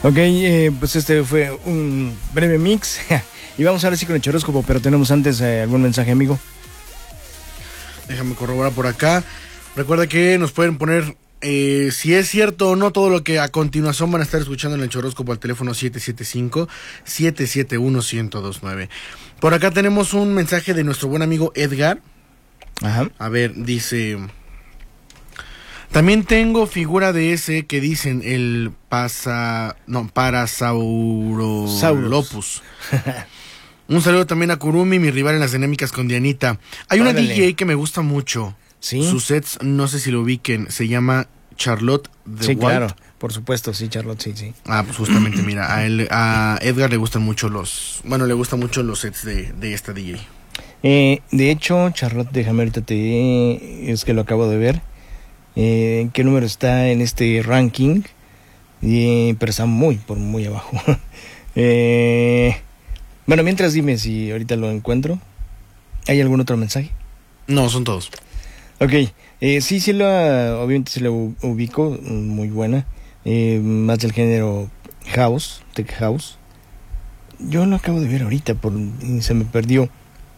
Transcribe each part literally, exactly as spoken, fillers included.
Ok, eh, pues este fue un breve mix. Y vamos ahora sí con el choróscopo, pero tenemos antes eh, algún mensaje, amigo. Déjame corroborar por acá. Recuerda que nos pueden poner eh, si es cierto o no todo lo que a continuación van a estar escuchando en el choróscopo al teléfono siete siete cinco, siete siete uno, uno cero dos nueve. Por acá tenemos un mensaje de nuestro buen amigo Edgar. Ajá. A ver, dice... También tengo figura de ese que dicen el pasa... No, Parasaurolopus. Un saludo también a Kurumi, mi rival en las dinámicas con Dianita. Hay una Órale. D J que me gusta mucho. ¿Sí? Sus sets, no sé si lo ubiquen, se llama Charlotte The Sí, White. claro, por supuesto, sí, Charlotte, sí, sí. Ah, pues justamente, mira, a, él, a Edgar le gustan mucho los... Bueno, le gustan mucho los sets de, de esta D J. Eh, de hecho, Charlotte, déjame ahorita te... Es que lo acabo de ver. Eh, ¿En qué número está en este ranking? Eh, pero está muy, por muy abajo. eh, bueno, mientras dime si ahorita lo encuentro. ¿Hay algún otro mensaje? No, son todos. Ok, eh, sí, sí, la, obviamente se la ubico, muy buena. Eh, más del género house, tech house. Yo lo acabo de ver ahorita, por, y se me perdió.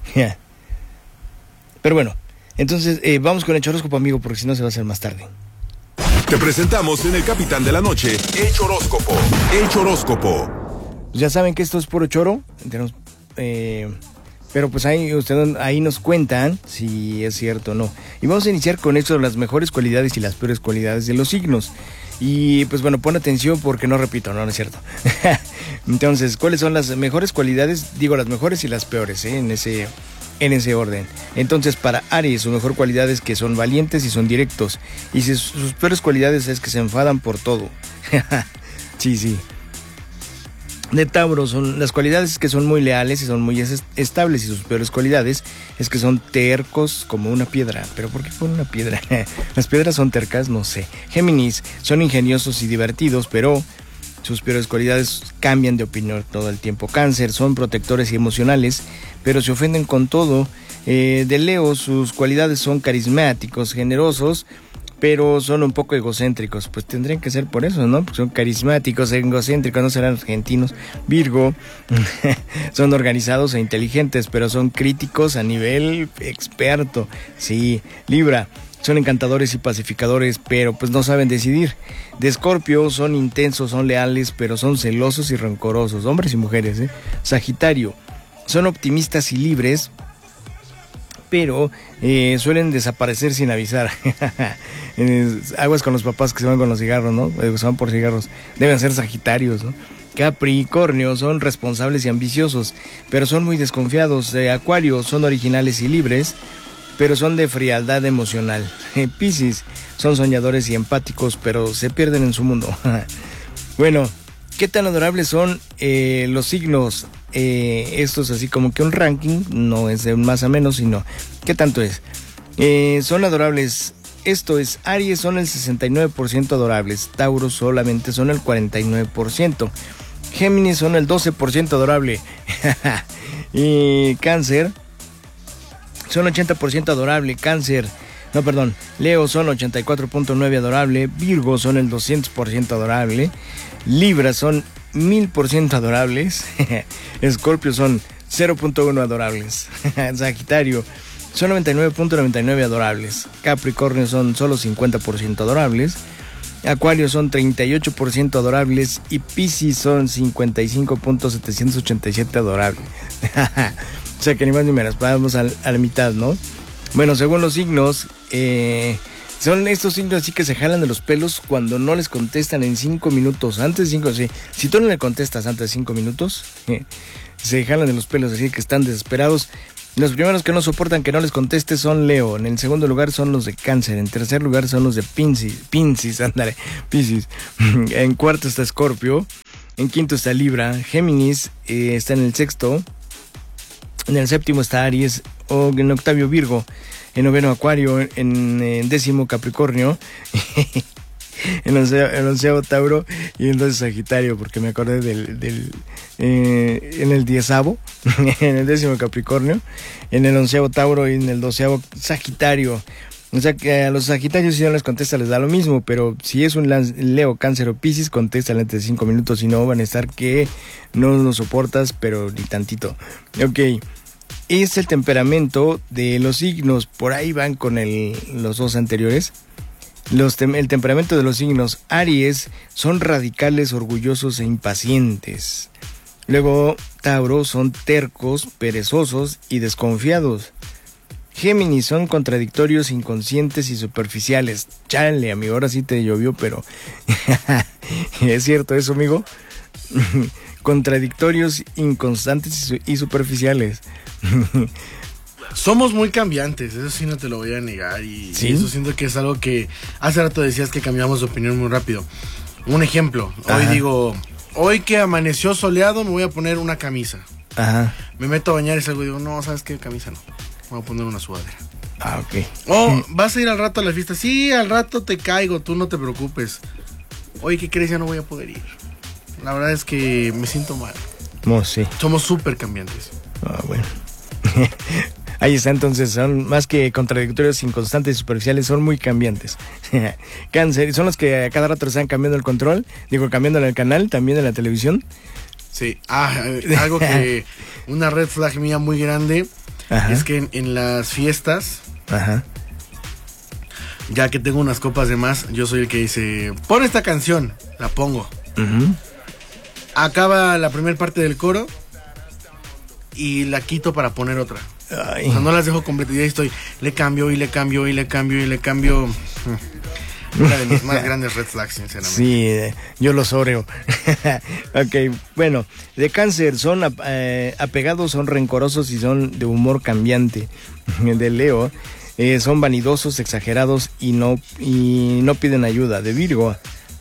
Pero bueno, entonces eh, vamos con el choróscopo, amigo, porque si no se va a hacer más tarde. Te presentamos en el Capitán de la Noche, el choróscopo. El choróscopo. Ya saben que esto es puro choro. Tenemos, eh, pero pues ahí, ustedes, ahí nos cuentan si es cierto o no. Y vamos a iniciar con esto de las mejores cualidades y las peores cualidades de los signos. Y pues bueno, pon atención porque no repito, no, no es cierto. Entonces, ¿cuáles son las mejores cualidades? Digo, las mejores y las peores, ¿eh? En ese... en ese orden. Entonces, para Aries, su mejor cualidad es que son valientes y son directos. Y sus, sus peores cualidades es que se enfadan por todo. Sí, sí. De Tauro, son las cualidades que son muy leales y son muy es- estables. Y sus peores cualidades es que son tercos como una piedra. ¿Pero por qué con una piedra? Las piedras son tercas, no sé. Géminis, son ingeniosos y divertidos, pero... sus peores cualidades cambian de opinión todo el tiempo. Cáncer, son protectores y emocionales, pero se ofenden con todo. Eh, de Leo, sus cualidades son carismáticos, generosos, pero son un poco egocéntricos. Pues tendrían que ser por eso, ¿no? Porque son carismáticos, egocéntricos, no serán argentinos. Virgo, son organizados e inteligentes, pero son críticos a nivel experto. Sí. Libra, son encantadores y pacificadores, pero pues no saben decidir. De Escorpio, son intensos, son leales, pero son celosos y rencorosos, hombres y mujeres, ¿eh? Sagitario, son optimistas y libres, pero eh, suelen desaparecer sin avisar. eh, aguas con los papás que se van con los cigarros, ¿no? Eh, se van por cigarros. Deben ser Sagitarios, ¿no? Capricornio, son responsables y ambiciosos, pero son muy desconfiados. Eh, Acuario, son originales y libres, pero son de frialdad emocional. Piscis, son soñadores y empáticos, pero se pierden en su mundo. Bueno, ¿qué tan adorables son eh, los signos? Eh, esto es así como que un ranking, no es de más a menos, sino ¿qué tanto es? Eh, son adorables. Esto es, Aries son el sesenta y nueve por ciento adorables, Tauro solamente son el cuarenta y nueve por ciento, Géminis son el doce por ciento adorable, y Cáncer son ochenta por ciento adorable. Cáncer, no, perdón, Leo son ochenta y cuatro punto nueve adorable, Virgo son el doscientos por ciento adorable, Libra son mil por ciento adorables, Escorpio son cero punto uno adorables, Sagitario son noventa y nueve punto noventa y nueve adorables, Capricornio son solo cincuenta por ciento adorables, Acuario son treinta y ocho por ciento adorables y Piscis son cincuenta y cinco punto setecientos ochenta y siete adorables. O sea que ni más ni menos, vamos a, a la mitad, ¿no? Bueno, según los signos, eh, son estos signos así que se jalan de los pelos cuando no les contestan en cinco minutos. Antes de cinco, sí. Si tú no le contestas antes de cinco minutos, eh, se jalan de los pelos así que están desesperados. Los primeros que no soportan que no les conteste son Leo. En el segundo lugar son los de Cáncer. En tercer lugar son los de Piscis. Piscis, ándale, Piscis. En cuarto está Escorpio. En quinto está Libra. Géminis eh, está en el sexto. En el séptimo está Aries, o en octavio Virgo, en noveno Acuario, en, en décimo Capricornio, en onceavo, en onceavo Tauro y entonces Sagitario, porque me acordé del, del eh, en el diezavo, en el décimo Capricornio, en el onceavo Tauro y en el doceavo Sagitario. O sea que a los Sagitarios si no les contesta les da lo mismo, pero si es un Leo, Cáncer o Piscis, contéstale antes de cinco minutos, si no van a estar que no nos soportas, pero ni tantito. Ok, es el temperamento de los signos, por ahí van con el, los dos anteriores. Los tem- el temperamento de los signos. Aries son radicales, orgullosos e impacientes. Luego Tauro son tercos, perezosos y desconfiados. Géminis son contradictorios, inconscientes y superficiales. Chale, amigo, ahora sí te llovió, pero... ¿Es cierto eso, amigo? Contradictorios, inconstantes y, su- y superficiales. Somos muy cambiantes, eso sí no te lo voy a negar. Y, ¿Sí? y eso siento que es algo que... Hace rato decías que cambiamos de opinión muy rápido. Un ejemplo, hoy Ajá. digo... Hoy que amaneció soleado me voy a poner una camisa. Ajá. Me meto a bañar y salgo y digo, no, ¿sabes qué? Camisa no. Me voy a poner una sudadera. Ah, ok. Oh, ¿vas a ir al rato a la fiesta? Sí, al rato te caigo, tú no te preocupes. Oye, ¿qué crees? Ya no voy a poder ir. La verdad es que me siento mal. No, sí. Somos súper cambiantes. Ah, bueno. Ahí está, entonces, son más que contradictorios, inconstantes y superficiales, son muy cambiantes. Cáncer, son los que a cada rato están cambiando el control, digo, cambiando el canal, también en la televisión. Sí, ah, eh, algo que... Una red flag mía muy grande... Ajá. Es que en, en las fiestas, Ajá. ya que tengo unas copas de más, yo soy el que dice, pon esta canción, la pongo. Uh-huh. Acaba la primera parte del coro y la quito para poner otra. Ay. O sea, no las dejo completas y ahí estoy, le cambio y le cambio y le cambio y le cambio. Una de mis más grandes red flags, sinceramente. Sí, eh, yo los oreo. Ok, bueno, de Cáncer son ap- eh, apegados, son rencorosos y son de humor cambiante. De Leo eh, son vanidosos, exagerados y no, y no piden ayuda. De Virgo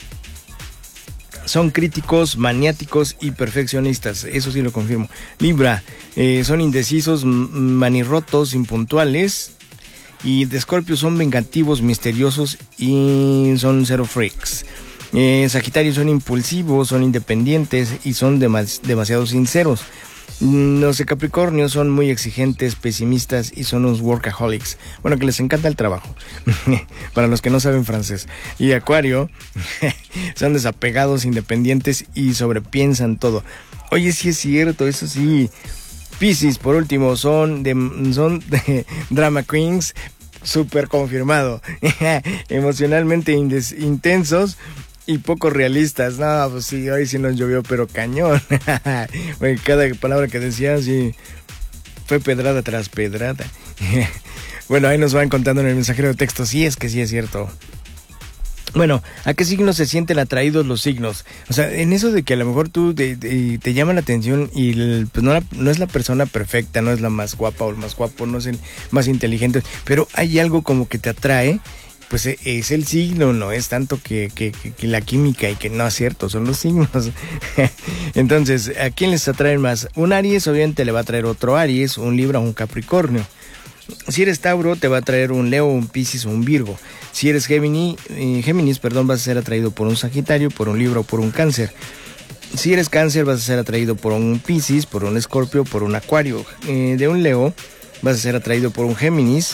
son críticos, maniáticos y perfeccionistas, eso sí lo confirmo. Libra eh, son indecisos, m- manirrotos, impuntuales. Y de Escorpio son vengativos, misteriosos y son cero freaks. Eh, Sagitario son impulsivos, son independientes y son demas- demasiado sinceros. Mm, Los de Capricornio son muy exigentes, pesimistas y son unos workaholics. Bueno, que les encanta el trabajo. Para los que no saben francés. Y Acuario son desapegados, independientes y sobrepiensan todo. Oye, sí es cierto, eso sí. Piscis, por último, son de, son de drama queens, súper confirmado. Emocionalmente indes, intensos y poco realistas. No, pues sí, hoy sí nos llovió, pero cañón. Oye, cada palabra que decía, sí, fue pedrada tras pedrada. Bueno, ahí nos van contando en el mensajero de texto. Sí, es que sí es cierto. Bueno, ¿a qué signos se sienten atraídos los signos? O sea, en eso de que a lo mejor tú te, te, te llama la atención y el, pues no, la, no es la persona perfecta, no es la más guapa o el más guapo, no es el más inteligente, pero hay algo como que te atrae, pues es el signo, no es tanto que, que, que, que la química y que no es cierto, son los signos. Entonces, ¿a quién les atrae más? Un Aries obviamente le va a traer otro Aries, un Libra o un Capricornio. Si eres Tauro, te va a traer un Leo, un Piscis o un Virgo. Si eres Gemini, eh, Géminis, perdón, vas a ser atraído por un Sagitario, por un Libra o por un Cáncer. Si eres Cáncer, vas a ser atraído por un Piscis, por un Escorpio, por un Acuario. Eh, de un Leo, vas a ser atraído por un Géminis,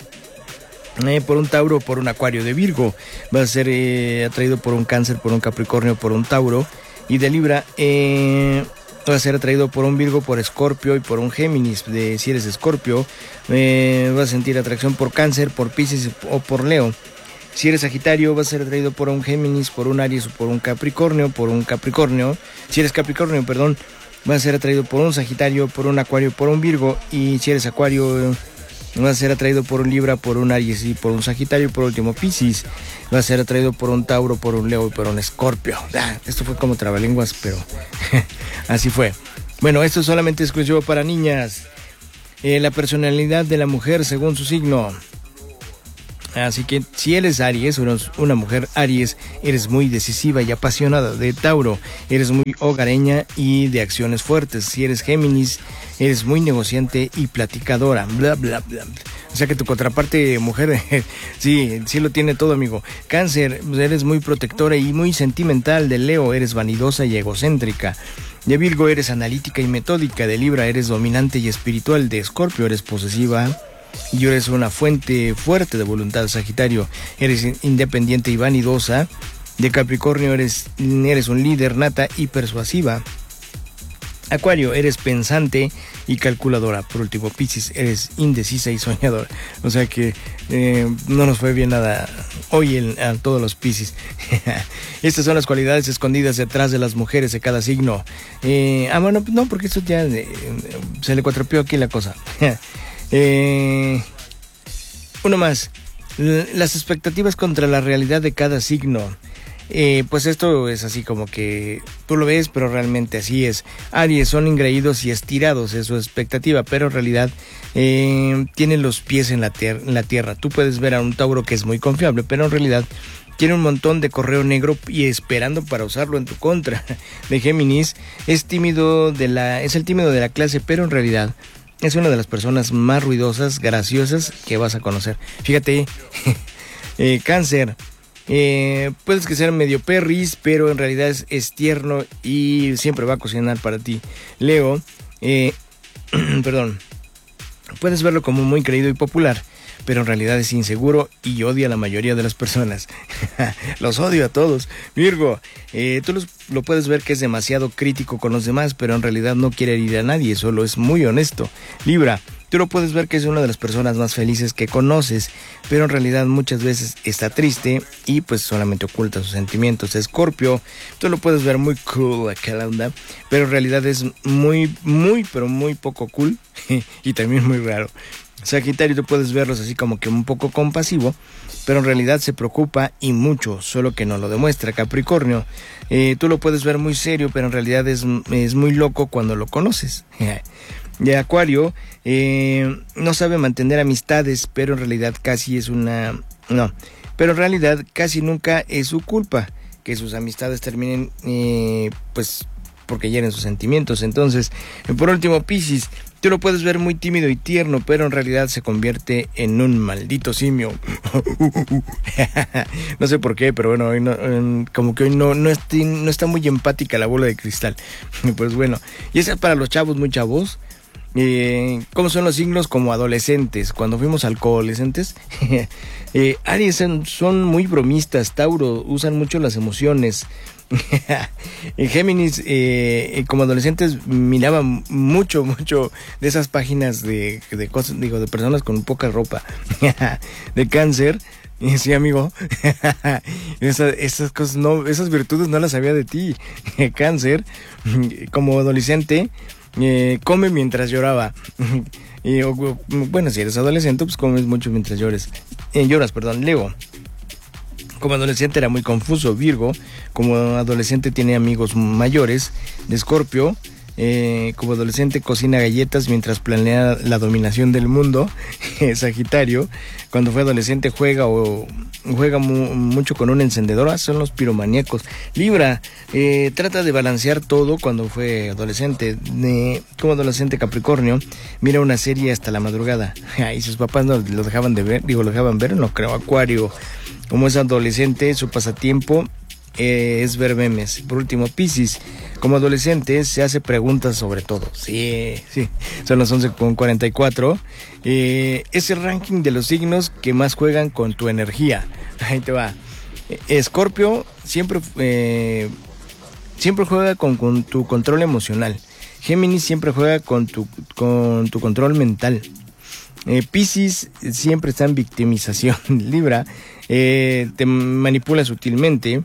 eh, por un Tauro, por un Acuario. De Virgo, vas a ser eh, atraído por un Cáncer, por un Capricornio, por un Tauro. Y de Libra, eh... va a ser atraído por un Virgo, por Escorpio y por un Géminis. De, si eres Escorpio, eh, vas a sentir atracción por Cáncer, por Piscis o por Leo. Si eres Sagitario, vas a ser atraído por un Géminis, por un Aries o por un Capricornio, por un Capricornio. Si eres Capricornio, perdón, vas a ser atraído por un Sagitario, por un Acuario, por un Virgo. Y si eres Acuario, vas a ser atraído por un Libra, por un Aries y por un Sagitario. Por último, Piscis, va a ser atraído por un Tauro, por un Leo y por un Escorpio. Ah, esto fue como trabalenguas, pero así fue. Bueno, esto es solamente exclusivo para niñas. Eh, la personalidad de la mujer según su signo. Así que si eres Aries, una mujer Aries, eres muy decisiva y apasionada. De Tauro, eres muy hogareña y de acciones fuertes. Si eres Géminis, eres muy negociante y platicadora. Bla, bla, bla. O sea que tu contraparte mujer, sí, sí lo tiene todo, amigo. Cáncer, eres muy protectora y muy sentimental. De Leo, eres vanidosa y egocéntrica. De Virgo, eres analítica y metódica. De Libra, eres dominante y espiritual. De Escorpio, eres posesiva y eres una fuente fuerte de voluntad. Sagitario, eres independiente y vanidosa. De Capricornio, eres, eres un líder nata y persuasiva. Acuario, eres pensante y calculadora. Por último, Piscis, eres indecisa y soñadora. O sea que eh, no nos fue bien nada hoy en, a todos los Piscis. Estas son las cualidades escondidas detrás de las mujeres de cada signo. Eh, ah, bueno, no, porque esto ya eh, se le cuatropeó aquí la cosa. eh, uno más. Las expectativas contra la realidad de cada signo. Eh, pues esto es así como que tú lo ves, pero realmente así es. Aries, son engreídos y estirados, es su expectativa, pero en realidad eh, tienen los pies en la, ter- en la tierra. Tú puedes ver a un Tauro que es muy confiable, pero en realidad tiene un montón de correo negro y esperando para usarlo en tu contra. De Géminis, es tímido de la, es el tímido de la clase, pero en realidad es una de las personas más ruidosas, graciosas que vas a conocer. Fíjate, eh, Cáncer. Eh, puedes que sea medio perris, pero en realidad es, es tierno y siempre va a cocinar para ti. Leo, eh, perdón, puedes verlo como muy creído y popular, pero en realidad es inseguro y odia a la mayoría de las personas. Los odio a todos. Virgo, eh, tú los, lo puedes ver que es demasiado crítico con los demás, pero en realidad no quiere herir a nadie, solo es muy honesto. Libra, tú lo puedes ver que es una de las personas más felices que conoces, pero en realidad muchas veces está triste y pues solamente oculta sus sentimientos. Escorpio, tú lo puedes ver muy cool acá la onda, pero en realidad es muy, muy, pero muy poco cool y también muy raro. Sagitario, tú puedes verlos así como que un poco compasivo, pero en realidad se preocupa y mucho, solo que no lo demuestra. Capricornio, eh, tú lo puedes ver muy serio, pero en realidad es, es muy loco cuando lo conoces. De Acuario, eh, no sabe mantener amistades, pero en realidad casi es una... No, pero en realidad casi nunca es su culpa que sus amistades terminen, eh, pues, porque hieren sus sentimientos. Entonces, por último, Piscis, tú lo puedes ver muy tímido y tierno, pero en realidad se convierte en un maldito simio. No sé por qué, pero bueno, hoy no, como que hoy no, no, estoy, no está muy empática la bola de cristal. Pues bueno, y esa es para los chavos, muy chavos. Eh, ¿Cómo son los signos como adolescentes? Cuando fuimos adolescentes, eh, Aries son, son muy bromistas. Tauro, usan mucho las emociones. En Géminis, eh, como adolescentes miraba mucho, mucho de esas páginas de, de cosas, digo, de personas con poca ropa. De Cáncer, sí, amigo. Esa, esas cosas no, esas virtudes no las sabía de ti. Cáncer, como adolescente, eh, come mientras lloraba. Y, o, bueno, si eres adolescente, pues comes mucho mientras llores. Eh, lloras, perdón. Leo, como adolescente era muy confuso. Virgo, como adolescente tiene amigos mayores. De Escorpio, eh, como adolescente cocina galletas mientras planea la dominación del mundo. Sagitario, cuando fue adolescente juega o juega mu- mucho con un encendedor. Ah, son los piromaníacos. Libra, eh, trata de balancear todo cuando fue adolescente. Eh, como adolescente Capricornio, mira una serie hasta la madrugada. Y sus papás no lo dejaban de ver, digo, lo dejaban ver, no creo. Acuario, como es adolescente, su pasatiempo eh, es ver memes. Por último, Piscis, como adolescente se hace preguntas sobre todo. Sí, sí, son las once con cuarenta y cuatro. Eh, es el ranking de los signos que más juegan con tu energía. Ahí te va. Escorpio siempre, eh, siempre juega con, con tu control emocional. Géminis siempre juega con tu, con tu control mental. Eh, Piscis siempre está en victimización. Libra, eh, te manipula sutilmente.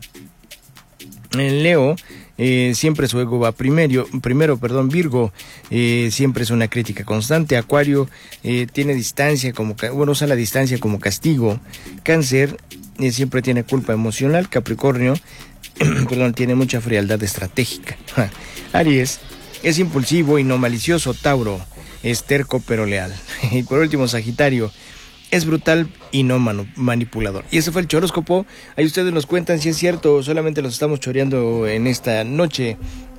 En Leo, eh, siempre su ego va primero, primero perdón. Virgo, eh, siempre es una crítica constante. Acuario, eh, tiene distancia como, bueno, usa la distancia como castigo. Cáncer, eh, siempre tiene culpa emocional. Capricornio, perdón, tiene mucha frialdad estratégica. Aries, es impulsivo y no malicioso. Tauro, es terco pero leal. Y por último, Sagitario, es brutal y no manu- manipulador. Y ese fue el choróscopo. Ahí ustedes nos cuentan si es cierto o solamente los estamos choreando en esta noche.